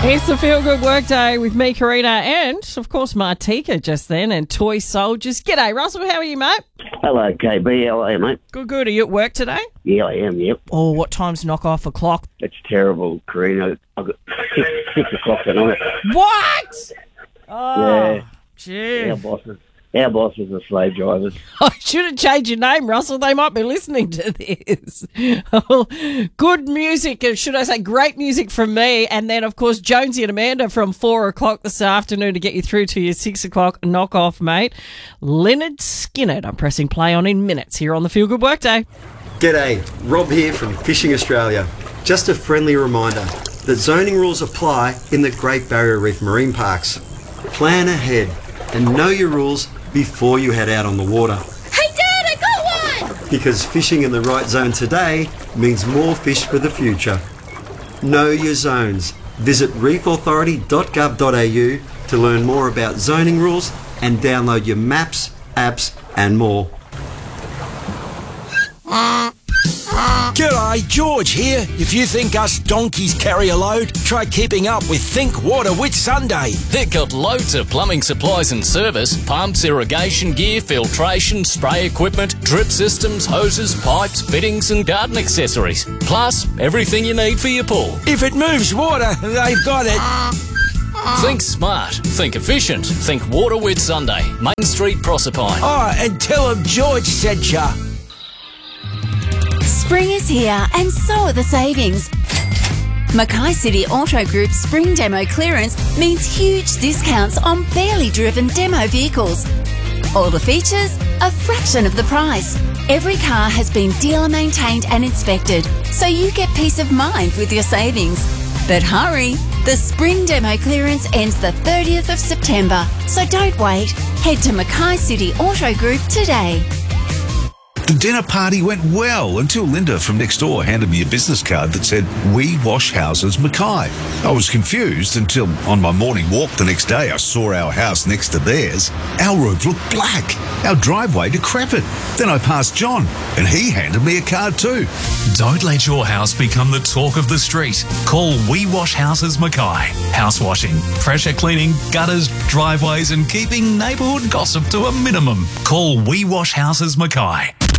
It's the Feel Good Workday with me, Karina, and, of course, Martika just then, and Toy Soldiers. G'day, Russell. How are you, mate? Hello, KB. How are you, mate? Good, good. Are you at work today? Yeah, I am, yep. Oh, what time's knock off o'clock? It's terrible, Karina. I've got 6 o'clock tonight. What? Oh, Yeah. gee. Our bosses are slave drivers. I should have changed your name, Russell. They might be listening to this. Oh, good music, should I say great music from me. And then, of course, Jonesy and Amanda from 4 o'clock this afternoon to get you through to your 6 o'clock knock-off, mate. Leonard Skinner, I'm pressing play on in minutes here on the Feel Good Workday. G'day, Rob here from Fishing Australia. Just a friendly reminder that zoning rules apply in the Great Barrier Reef Marine Parks. Plan ahead and know your rules before you head out on the water. Hey Dad, I got one! Because fishing in the right zone today means more fish for the future. Know your zones. Visit reefauthority.gov.au to learn more about zoning rules and download your maps, apps and more. G'day, George here. If you think us donkeys carry a load, try keeping up with Think Water Whitsunday. They've got loads of plumbing supplies and service, pumps, irrigation gear, filtration, spray equipment, drip systems, hoses, pipes, fittings and garden accessories. Plus, everything you need for your pool. If it moves water, they've got it. Think smart, think efficient, think Water Whitsunday, Main Street, Proserpine. Oh, and tell them George said ya. Spring is here and so are the savings. Mackay City Auto Group's Spring Demo Clearance means huge discounts on barely driven demo vehicles. All the features, a fraction of the price. Every car has been dealer maintained and inspected, so you get peace of mind with your savings. But hurry, the Spring Demo Clearance ends the 30th of September, so don't wait. Head to Mackay City Auto Group today. The dinner party went well until Linda from next door handed me a business card that said, "We wash houses Mackay." I was confused until on my morning walk the next day I saw our house next to theirs. Our roof looked black, our driveway decrepit. Then I passed John and he handed me a card too. Don't let your house become the talk of the street. Call We Wash Houses Mackay. House washing, pressure cleaning, gutters, driveways and keeping neighbourhood gossip to a minimum. Call We Wash Houses Mackay.